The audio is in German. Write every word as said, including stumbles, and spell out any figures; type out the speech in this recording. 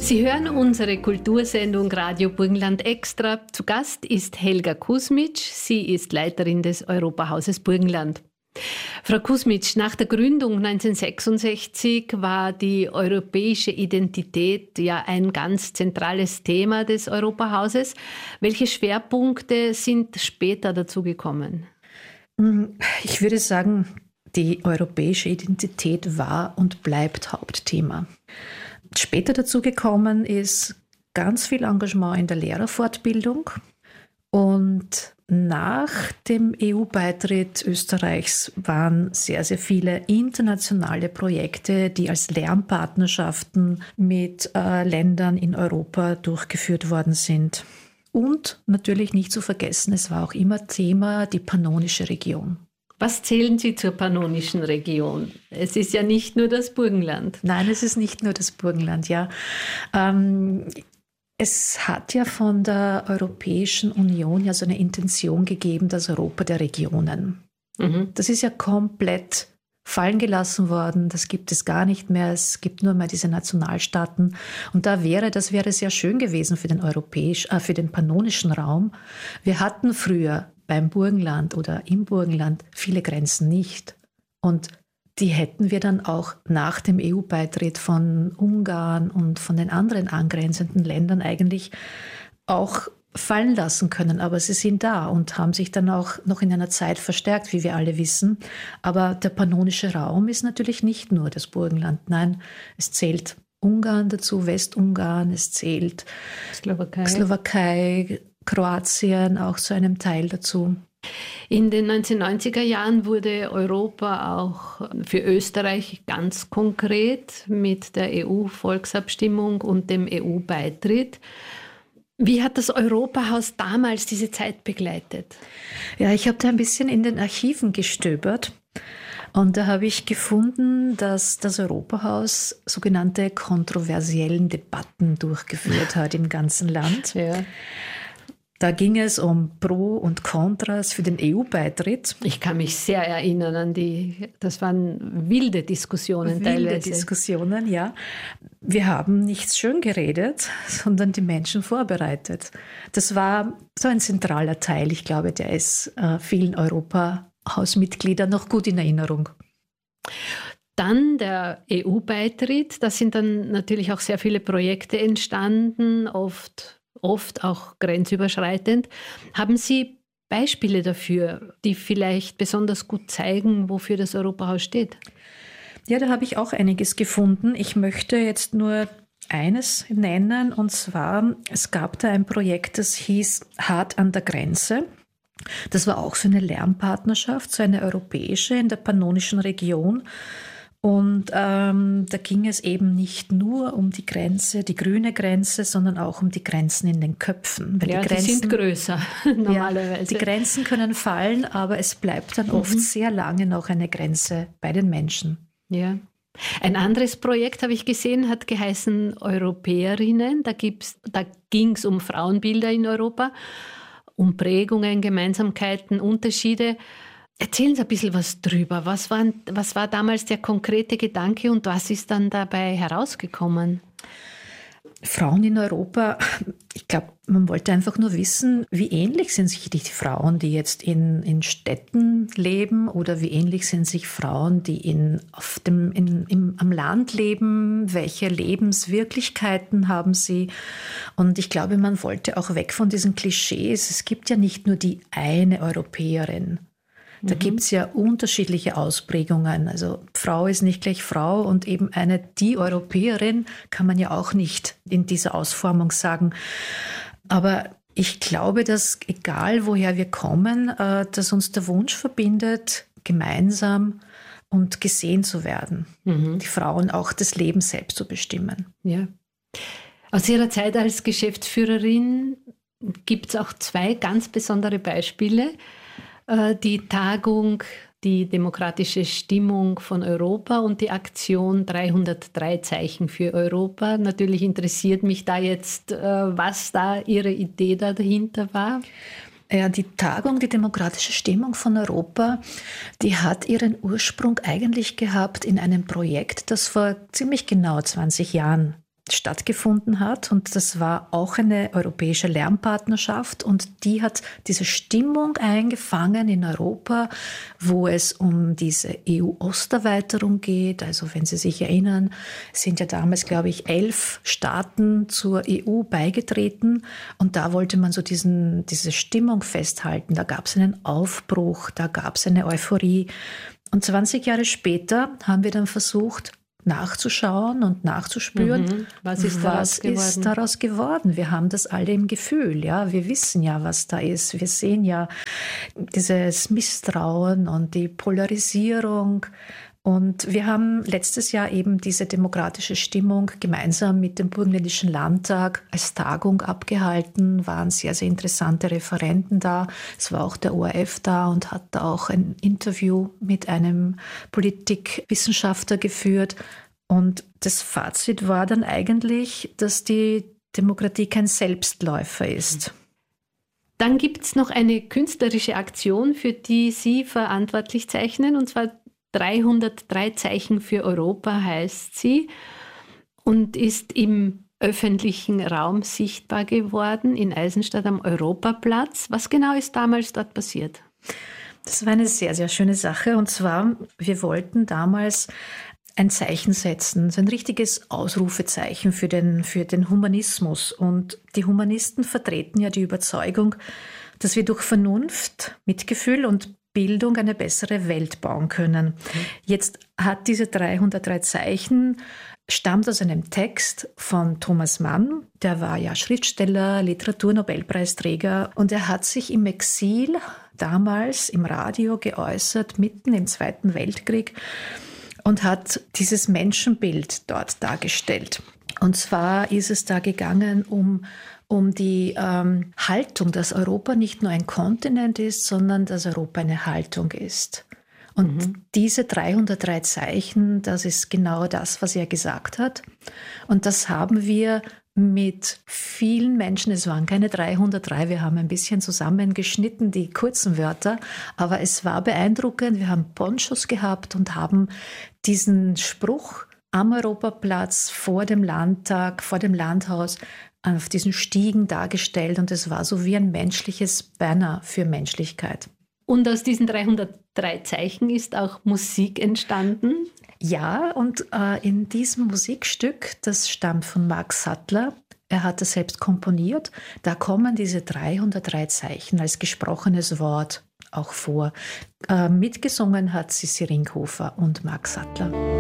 Sie hören unsere Kultursendung Radio Burgenland Extra. Zu Gast ist Helga Kusmitsch. Sie ist Leiterin des Europahauses Burgenland. Frau Kusmitsch, nach der Gründung neunzehnhundertsechsundsechzig war die europäische Identität ja ein ganz zentrales Thema des Europahauses. Welche Schwerpunkte sind später dazugekommen? Ich würde sagen, die europäische Identität war und bleibt Hauptthema. Später dazugekommen ist ganz viel Engagement in der Lehrerfortbildung. Und nach dem E U-Beitritt Österreichs waren sehr, sehr viele internationale Projekte, die als Lernpartnerschaften mit äh, Ländern in Europa durchgeführt worden sind. Und natürlich nicht zu vergessen, es war auch immer Thema die pannonische Region. Was zählen Sie zur pannonischen Region? Es ist ja nicht nur das Burgenland. Nein, es ist nicht nur das Burgenland, ja. Ähm, es hat ja von der Europäischen Union ja so eine Intention gegeben, das Europa der Regionen. Mhm. Das ist ja komplett fallen gelassen worden. Das gibt es gar nicht mehr. Es gibt nur mehr diese Nationalstaaten. Und da wäre, das wäre sehr schön gewesen für den europäisch, äh, für den pannonischen Raum. Wir hatten früher beim Burgenland oder im Burgenland viele Grenzen nicht. Und die hätten wir dann auch nach dem E U-Beitritt von Ungarn und von den anderen angrenzenden Ländern eigentlich auch fallen lassen können. Aber sie sind da und haben sich dann auch noch in einer Zeit verstärkt, wie wir alle wissen. Aber der pannonische Raum ist natürlich nicht nur das Burgenland. Nein, es zählt Ungarn dazu, Westungarn, es zählt Slowakei, Slowakei Kroatien auch zu einem Teil dazu. In den neunzehnhundertneunziger Jahren wurde Europa auch für Österreich ganz konkret mit der E U-Volksabstimmung und dem E U-Beitritt. Wie hat das Europahaus damals diese Zeit begleitet? Ja, ich habe da ein bisschen in den Archiven gestöbert. Und da habe ich gefunden, dass das Europahaus sogenannte kontroversiellen Debatten durchgeführt hat im ganzen Land. Ja. Da ging es um Pro und Kontras für den E U-Beitritt. Ich kann mich sehr erinnern an die, das waren wilde Diskussionen wilde teilweise. Wilde Diskussionen, ja. Wir haben nichts schön geredet, sondern die Menschen vorbereitet. Das war so ein zentraler Teil, ich glaube, der ist äh, vielen Europahausmitgliedern noch gut in Erinnerung. Dann der E U-Beitritt, da sind dann natürlich auch sehr viele Projekte entstanden, oft oft auch grenzüberschreitend. Haben Sie Beispiele dafür, die vielleicht besonders gut zeigen, wofür das Europahaus steht? Ja, da habe ich auch einiges gefunden. Ich möchte jetzt nur eines nennen, und zwar, es gab da ein Projekt, das hieß Hart an der Grenze. Das war auch so eine Lernpartnerschaft, so eine europäische in der pannonischen Region. Und ähm, da ging es eben nicht nur um die Grenze, die grüne Grenze, sondern auch um die Grenzen in den Köpfen. Weil ja, die, Grenzen, die sind größer normalerweise. Ja, die Grenzen können fallen, aber es bleibt dann oft mhm. sehr lange noch eine Grenze bei den Menschen. Ja. Ein anderes Projekt, habe ich gesehen, hat geheißen Europäerinnen. Da, gibt's, da ging es um Frauenbilder in Europa, um Prägungen, Gemeinsamkeiten, Unterschiede. Erzählen Sie ein bisschen was drüber. Was war, was war damals der konkrete Gedanke und was ist dann dabei herausgekommen? Frauen in Europa, ich glaube, man wollte einfach nur wissen, wie ähnlich sind sich die Frauen, die jetzt in, in Städten leben, oder wie ähnlich sind sich Frauen, die in, auf dem, in, im, am Land leben, welche Lebenswirklichkeiten haben sie. Und ich glaube, man wollte auch weg von diesen Klischees. Es gibt ja nicht nur die eine Europäerin. Da mhm. gibt es ja unterschiedliche Ausprägungen. Also Frau ist nicht gleich Frau, und eben eine die Europäerin kann man ja auch nicht in dieser Ausformung sagen. Aber ich glaube, dass egal woher wir kommen, äh, dass uns der Wunsch verbindet, gemeinsam und gesehen zu werden. Mhm. Die Frauen auch das Leben selbst zu bestimmen. Ja. Aus Ihrer Zeit als Geschäftsführerin gibt es auch zwei ganz besondere Beispiele. Die Tagung, die demokratische Stimmung von Europa und die Aktion dreihundertdrei Zeichen für Europa. Natürlich interessiert mich da jetzt, was da Ihre Idee da dahinter war. Ja, die Tagung, die demokratische Stimmung von Europa, die hat ihren Ursprung eigentlich gehabt in einem Projekt, das vor ziemlich genau zwanzig Jahren stattgefunden hat. Und das war auch eine europäische Lernpartnerschaft. Und die hat diese Stimmung eingefangen in Europa, wo es um diese E U-Osterweiterung geht. Also wenn Sie sich erinnern, sind ja damals, glaube ich, elf Staaten zur E U beigetreten. Und da wollte man so diesen, diese Stimmung festhalten. Da gab es einen Aufbruch, da gab es eine Euphorie. Und zwanzig Jahre später haben wir dann versucht, nachzuschauen und nachzuspüren, mhm. was, ist daraus, was ist daraus geworden. Wir haben das alle im Gefühl, ja. Wir wissen ja, was da ist. Wir sehen ja dieses Misstrauen und die Polarisierung. Und wir haben letztes Jahr eben diese demokratische Stimmung gemeinsam mit dem Burgenländischen Landtag als Tagung abgehalten, waren sehr, sehr interessante Referenten da. Es war auch der O R F da und hat da auch ein Interview mit einem Politikwissenschaftler geführt. Und das Fazit war dann eigentlich, dass die Demokratie kein Selbstläufer ist. Dann gibt es noch eine künstlerische Aktion, für die Sie verantwortlich zeichnen, und zwar dreihundertdrei Zeichen für Europa heißt sie und ist im öffentlichen Raum sichtbar geworden in Eisenstadt am Europaplatz. Was genau ist damals dort passiert? Das war eine sehr, sehr schöne Sache. Und zwar, wir wollten damals ein Zeichen setzen, so ein richtiges Ausrufezeichen für den, für den Humanismus. Und die Humanisten vertreten ja die Überzeugung, dass wir durch Vernunft, Mitgefühl und Bildung eine bessere Welt bauen können. Jetzt hat diese dreihundertdrei Zeichen, stammt aus einem Text von Thomas Mann, der war ja Schriftsteller, Literaturnobelpreisträger, und er hat sich im Exil damals im Radio geäußert, mitten im Zweiten Weltkrieg, und hat dieses Menschenbild dort dargestellt. Und zwar ist es da gegangen um um die ähm, Haltung, dass Europa nicht nur ein Kontinent ist, sondern dass Europa eine Haltung ist. Und mhm. diese dreihundertdrei Zeichen, das ist genau das, was er gesagt hat. Und das haben wir mit vielen Menschen, es waren keine dreihundertdrei, wir haben ein bisschen zusammengeschnitten, die kurzen Wörter, aber es war beeindruckend. Wir haben Ponchos gehabt und haben diesen Spruch am Europaplatz vor dem Landtag, vor dem Landhaus, auf diesen Stiegen dargestellt, und es war so wie ein menschliches Banner für Menschlichkeit. Und aus diesen dreihundertdrei Zeichen ist auch Musik entstanden? Ja, und äh, in diesem Musikstück, das stammt von Mark Sattler, er hat es selbst komponiert, da kommen diese dreihundertdrei Zeichen als gesprochenes Wort auch vor. Äh, mitgesungen hat Sissi Ringhofer und Mark Sattler.